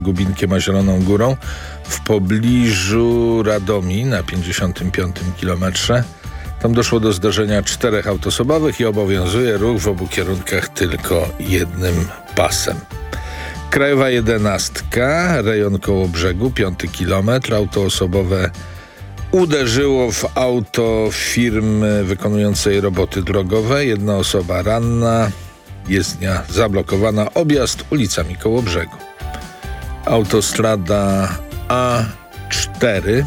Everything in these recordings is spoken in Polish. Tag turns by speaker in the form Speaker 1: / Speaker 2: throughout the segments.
Speaker 1: Gubinkiem a Zieloną Górą w pobliżu Radomii na 55 kilometrze. Tam doszło do zdarzenia 4 aut osobowych i obowiązuje ruch w obu kierunkach tylko jednym pasem. Krajowa 11, rejon Kołobrzegu, 5 kilometr. Auto osobowe uderzyło w auto firmy wykonującej roboty drogowe. 1 osoba ranna, jezdnia zablokowana, objazd ulicami Kołobrzegu. Autostrada A4,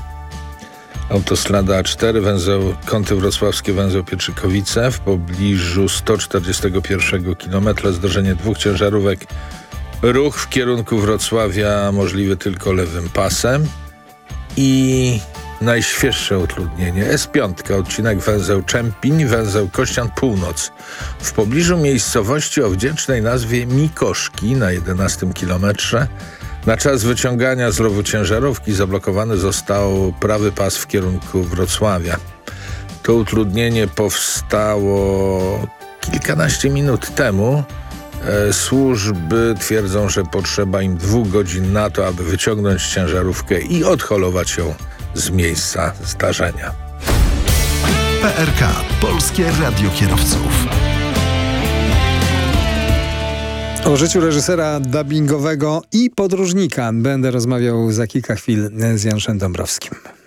Speaker 1: węzeł Kąty Wrocławskie, węzeł Pietrzykowice w pobliżu 141 km. Zdarzenie 2 ciężarówek. Ruch w kierunku Wrocławia możliwy tylko lewym pasem. I najświeższe utrudnienie S5, odcinek węzeł Czempiń, węzeł Kościan Północ w pobliżu miejscowości o wdzięcznej nazwie Mikoszki na 11 kilometrze. Na czas wyciągania z rowu ciężarówki zablokowany został prawy pas w kierunku Wrocławia. To utrudnienie powstało kilkanaście minut temu. Służby twierdzą, że potrzeba im 2 godzin na to, aby wyciągnąć ciężarówkę i odholować ją z miejsca zdarzenia.
Speaker 2: PRK, Polskie Radio Kierowców.
Speaker 3: O życiu reżysera dubbingowego i podróżnika będę rozmawiał za kilka chwil z Janusem Dąbrowskim.